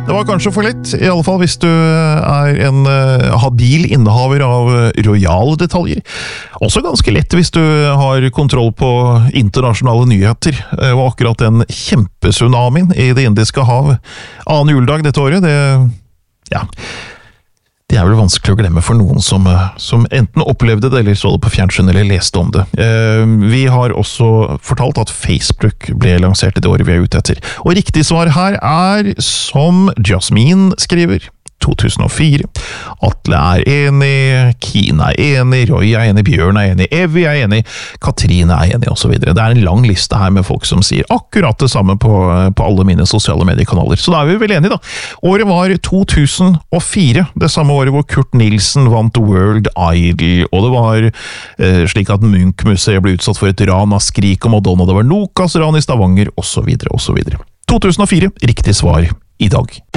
Det var kanskje for lett, i alle fall hvis du er en habil innehaver av royale detaljer. Også ganske lett hvis du har kontroll på internasjonale nyheter, og akkurat den kjempetsunamien i det indiske hav. Annen juledag dette året, det er vel vanskelig å glemme for noen som enten opplevde det, eller så det på fjernsyn, eller leste om det. Vi har også fortalt at Facebook ble lansert i det året vi er ute etter. Og riktig svar her er, som Jasmine skriver, 2004. Atle er enig, Kina er enig, Roy er enig, Bjørn er enig, Evy er enig, Katrine er enig, og så videre. Det er en lang liste her med folk som sier akkurat det samme på alle mine sosiale mediekanaler. Så da er vi vel enige da. Året var 2004, det samme året hvor Kurt Nilsen vant World Idol, og det var slik at Munch-museet ble utsatt for et ran av Skrik og Madonna, det var Nokas ran i Stavanger, og så videre, og så videre. 2004, riktig svar i dag.